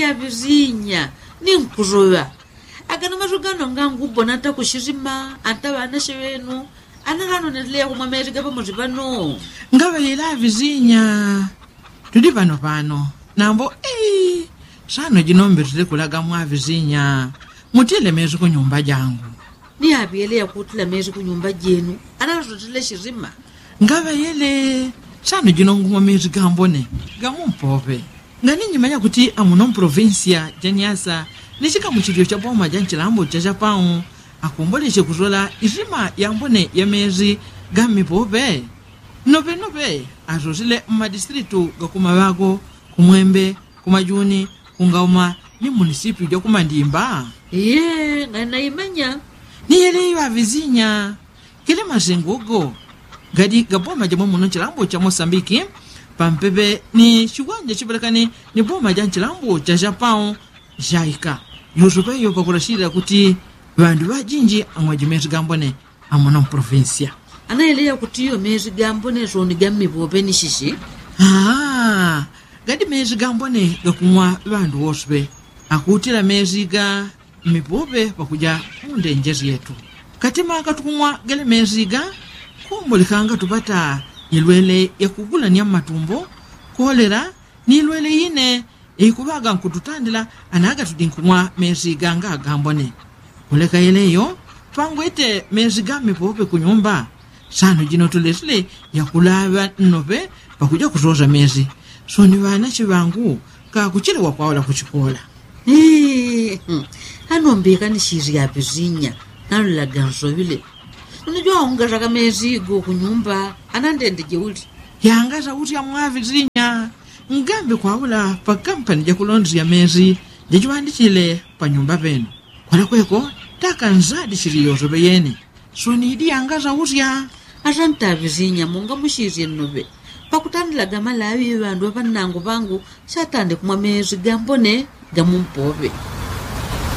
ya vizinya ni nkuroya agana mazugano ngangu bonata kushirima anta bana shewenu analano nelea kumwa mezi gapa muzibano ngabe ila vizinya tudi pano nambo shano jinombe tule kulaga mwa vizinya mutile mezi ku nyumba jangu ni abielea kutila mezi ku nyumba jenu analo tule shirima ngabe yele shano jinongu mwa mezi gambone gamumpope ngani nyimanya kuti amuno provincia janyasa nishika muchilio cha boma janchilambo cha Japão akumboleshe kuzola izima yambone ya mezi gamipope nope azozile madistritu gakumabago kumwembe kumajuni kungauma ni munisipio ja kumandimba ngana imanya ni yele ya vizinya kile mazengogo gadi gaboma jamo muno chilambo cha Mosambiki pampepe ni shugwanje chipelekani ni boma ja chilambo cha Japão jaika yusupe yo pakurashira kuti bandu bajinji amwajimezi gambone amuno provincia anaelea kuti yo mezi gambone zoni gamipope ni shishi gadi mezi gambone gakumwa bandu woswe akutira mezi ga mipope pakuja munde njezi yetu katima katukumwa gale mezi ga kumbulikanga tupata ilwele ya kugula ni matumbo kolera ni ilwele ine ikubaga nkututandila anaga tudinkumwa mezi ganga gambone kuleka ileyo pangwete mezi ga mipope kunyumba sano jino tulesile ya kulaba nope pakuja kuzoza mezi soni bana chibangu ka kuchile wakwawala kuchikola anombeka ni shiri ya vizinya nalula ganso vile unajua ungataka mezi go kunyumba anandende jeuli yangaza uti ya mwa vizinya ngambe kwawula pa kampani ja kulondzi ya mezi jejuandichile pa nyumba penu kwala kweko taka nzadi shiri yozobe yene soni idi yangaza uti ya asanta vizinya munga mushiri nobe pakutandila gama lawi bandu abanango bangu satande kumwa mezi gambone gamumpobe